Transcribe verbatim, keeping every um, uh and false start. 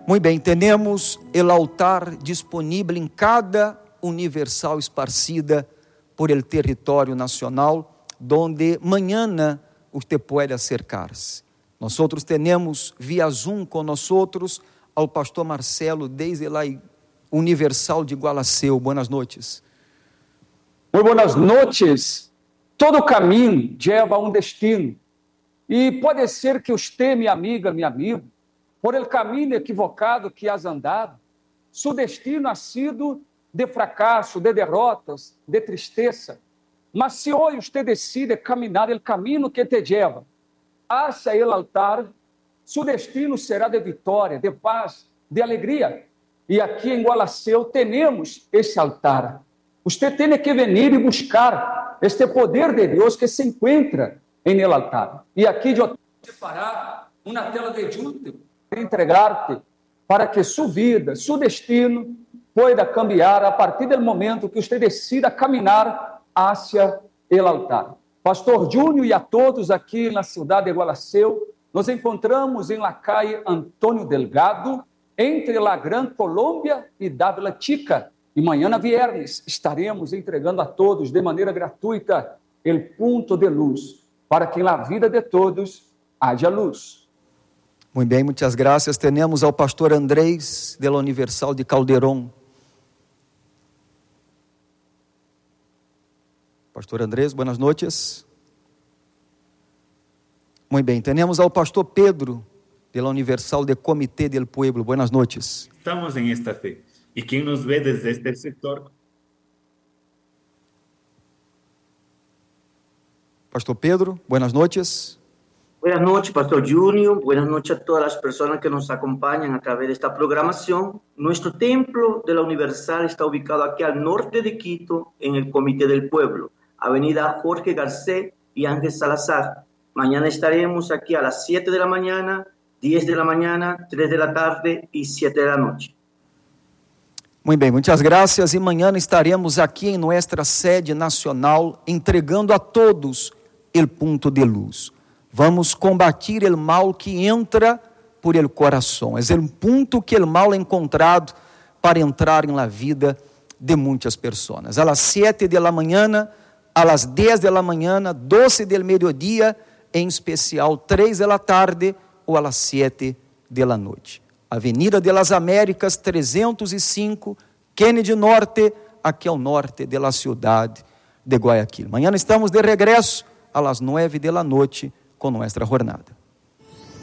Muito bem, temos o altar disponível em cada universal esparcida por el território nacional, donde mañana usted pode acercar-se. Nós outros temos via Zoom com nós outros ao pastor Marcelo desde lá Universal de Gualaceu. Boas noites. Muito boas noites. Todo caminho leva a um destino. E pode ser que você, minha amiga, meu amigo, por el caminho equivocado que has andado, seu destino ha sido de fracasso, de derrotas, de tristeza. Mas se hoje você decide caminhar o caminho que te leva hacia o altar, seu destino será de vitória, de paz, de alegria. E aqui em Gualaceu temos esse altar. Você tem que vir e buscar este poder de Deus que se encontra em el altar. E aqui eu tenho separar uma tela de junto para entregar-te para que sua vida, seu destino, pueda cambiar a partir do momento que você decida caminhar hacia el altar. Pastor Júnior e a todos aqui na cidade de Gualaceu, nos encontramos em la calle Antônio Delgado, entre la Gran Colômbia e Dávila Chica. E amanhã, viernes, estaremos entregando a todos de maneira gratuita o ponto de luz, para que na vida de todos haja luz. Muito bem, muitas graças. Temos ao pastor Andrés, da Universal de Calderón. Pastor Andrés, boas noites. Muito bem, temos ao pastor Pedro, da Universal de Comité del Pueblo. Buenas noches. Estamos en esta fe. ¿Y quién nos ve desde este sector? Pastor Pedro, buenas noches. Buenas noches, Pastor Junior. Buenas noches a todas las personas que nos acompañan a través de esta programación. Nuestro templo de la Universal está ubicado aquí al norte de Quito, en el Comité del Pueblo, Avenida Jorge Garcés y Ángel Salazar. Mañana estaremos aquí a las siete de la mañana, diez de la mañana, tres de la tarde y siete de la noche. Muito bem, muitas graças. E amanhã estaremos aqui em nossa sede nacional entregando a todos o ponto de luz. Vamos combatir o mal que entra por el coração. É o ponto que o mal é encontrado para entrar na vida de muitas pessoas. A las siete de la mañana, a las dez de la mañana, doce del mediodía, em especial três de la tarde ou a las siete de la noite. Avenida de las Américas, trezentos e cinco, Kennedy Norte, aqui ao norte da cidade de Guayaquil. Amanhã estamos de regresso a las nueve de la noite com nossa jornada.